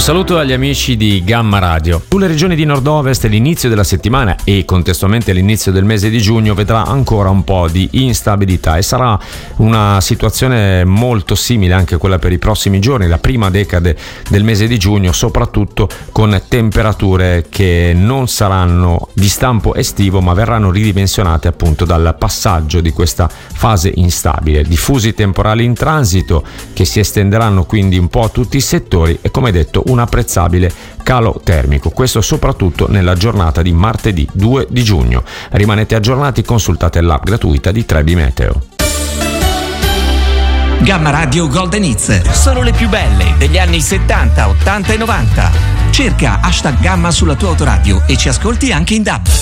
saluto agli amici di Gamma Radio. Sulle regioni di nord-ovest l'inizio della settimana e contestualmente l'inizio del mese di giugno vedrà ancora un po' di instabilità e sarà una situazione molto simile anche quella per i prossimi giorni, la prima decade del mese di giugno, soprattutto con temperature che non saranno di stampo estivo ma verranno ridimensionate appunto dal passaggio di questa fase instabile. Diffusi temporali in transito che si estenderanno quindi un po' a tutti i settori e, come detto, un apprezzabile calo termico, questo soprattutto nella giornata di martedì 2 di giugno. Rimanete aggiornati, consultate l'app gratuita di Trebi Meteo. Gamma Radio Golden Hits, sono le più belle degli anni 70, 80 e 90. Cerca #Gamma sulla tua autoradio e ci ascolti anche in DAB.